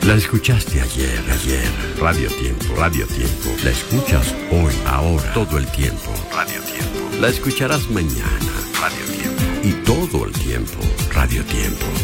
La escuchaste ayer. Radio Tiempo. La escuchas hoy, ahora, todo el tiempo. Radio Tiempo. La escucharás mañana. Radio Tiempo. Y todo el tiempo. Radio Tiempo.